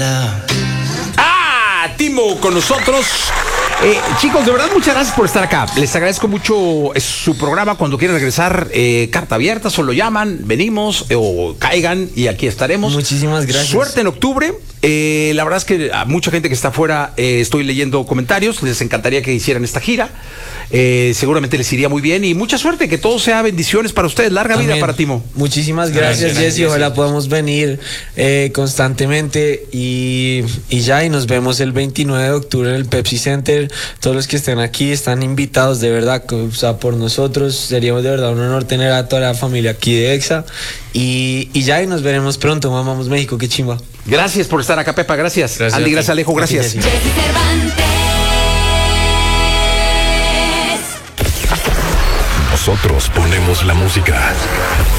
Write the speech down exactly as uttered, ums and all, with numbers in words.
Ah, Timo con nosotros. Eh, chicos, de verdad, muchas gracias por estar acá. Les agradezco mucho es su programa. Cuando quieran regresar, eh, carta abierta, solo llaman, venimos eh, o caigan y aquí estaremos. Muchísimas gracias. Suerte en octubre. Eh, la verdad es que a mucha gente que está afuera eh, estoy leyendo comentarios. Les encantaría que hicieran esta gira. Eh, seguramente les iría muy bien y mucha suerte, que todo sea bendiciones para ustedes. Larga Amén. vida para Timo. Muchísimas gracias, Gracias, Jessy. Ojalá podamos venir eh, constantemente y, y ya, y nos vemos el veintinueve de octubre en el Pepsi Center. Todos los que estén aquí están invitados, de verdad, o sea, por nosotros. Sería de verdad un honor tener a toda la familia aquí de EXA. Y, y ya, y nos veremos pronto. Mamamos México, qué chimba. Gracias por estar acá, Pepa. Gracias. Gracias Andy, a ti. gracias, Alejo. Gracias. Jessy. Jessy Cervantes. Nosotros ponemos la música.